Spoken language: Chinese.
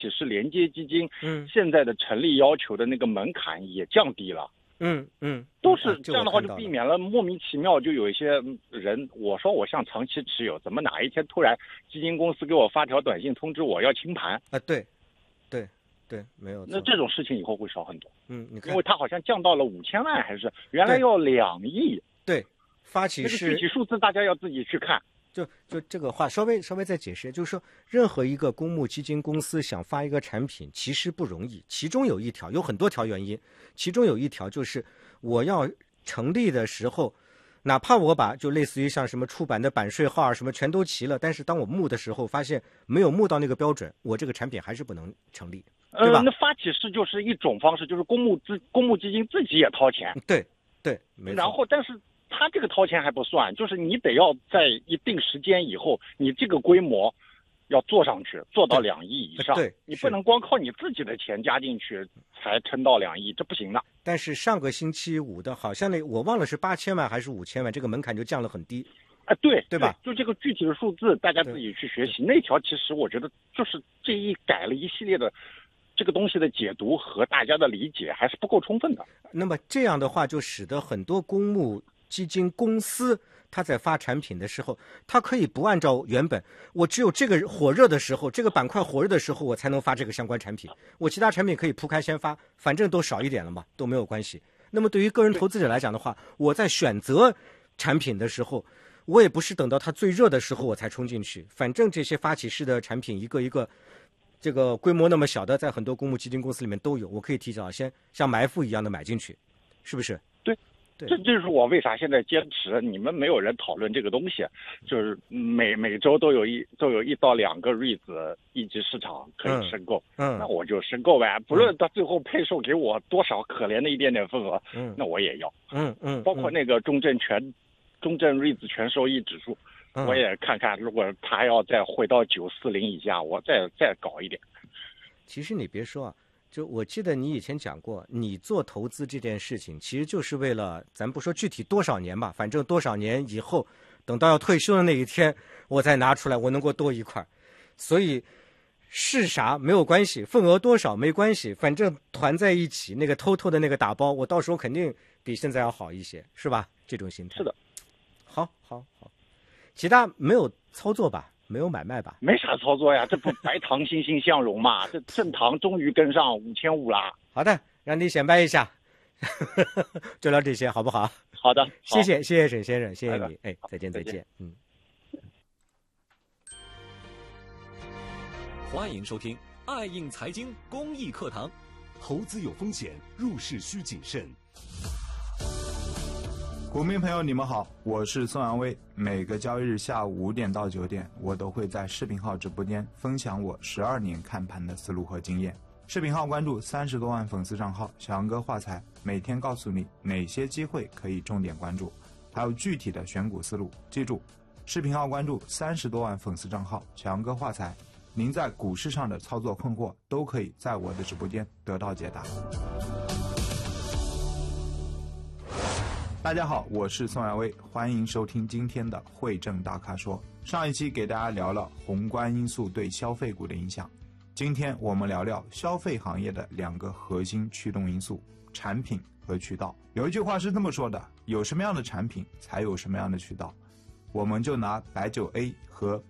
起式连接基金，现在的成立要求的那个门槛也降低了。都是这样的话，就避免了莫名其妙就有一些人，我说我想长期持有，怎么哪一天突然基金公司给我发条短信通知我要清盘啊？对，没有错。 那这种事情以后会少很多。 你看， 因为它好像降到了5000万，还是原来要2亿。 对，发起式那个具体数字大家要自己去看。 就这个话稍微再解释，就是说任何一个公募基金公司想发一个产品其实不容易，其中有一条，有很多条原因，其中有一条就是我要成立的时候，哪怕我把就类似于像什么出版的版税号什么全都齐了，但是当我募的时候发现没有募到那个标准，我这个产品还是不能成立，对吧？ 那发起式就是一种方式，就是公募基金自己也掏钱。 对，没错。 然后但是他这个掏钱还不算，就是你得要在一定时间以后，你这个规模要做上去，做到2亿以上。 对， 你不能光靠你自己的钱加进去才撑到2亿，这不行的。 但是上个星期五的，好像我忘了是8000万还是5000万，这个门槛就降了很低。对吧？ 就这个具体的数字，大家自己去学习。那条其实我觉得就是这改了一系列的这个东西的解读和大家的理解还是不够充分的。 那么这样的话，就使得很多公募基金公司，他在发产品的时候，他可以不按照原本，我只有这个火热的时候，这个板块火热的时候，我才能发这个相关产品。我其他产品可以铺开先发，反正都少一点了嘛，都没有关系。那么对于个人投资者来讲的话，我在选择产品的时候，我也不是等到它最热的时候我才冲进去，反正这些发起式的产品一个一个，这个规模那么小的，在很多公募基金公司里面都有，我可以提早先像埋伏一样的买进去，是不是？ 这就是我为啥现在坚持，你们没有人讨论这个东西，就是每周都有1到2个 REITs 一级市场可以申购，那我就申购呗，不论到最后配售给我多少可怜的一点点份额，那我也要，包括那个中证 REITs 全收益指数，我也看看，如果它要再回到940以下，我再搞一点。 其实你别说啊。就我记得你以前讲过，你做投资这件事情，其实就是为了，咱不说具体多少年吧，反正多少年以后，等到要退休的那一天，我再拿出来，我能够多一块。所以是啥没有关系，份额多少没关系，反正团在一起，那个偷偷的那个打包，我到时候肯定比现在要好一些，是吧？这种心态。 是的。 好，其他没有操作吧？没有买卖吧？ 没啥操作呀，这不白糖欣欣向荣嘛？这正糖终于跟上5500啦。 好的，让你显摆一下，就聊这些好不好？ 好的， 谢谢沈先生，谢谢你，哎，再见。 欢迎收听爱映财经公益课堂， 投资有风险，入市需谨慎。股民朋友，你们好，我是宋阳威。每个交易日下午5点到9点，我都会在视频号直播间分享我12年看盘的思路和经验。视频号关注30多万粉丝账号小杨哥话财，每天告诉你哪些机会可以重点关注，还有具体的选股思路。记住，视频号关注30多万粉丝账号小杨哥话财，您在股市上的操作困惑都可以在我的直播间得到解答。大家好，我是宋阳威，欢迎收听今天的汇证大咖说。上一期给大家聊了宏观因素对消费股的影响，今天我们聊聊消费行业的2个核心驱动因素：产品和渠道。有一句话是这么说的，有什么样的产品才有什么样的渠道。我们就拿白酒 A 和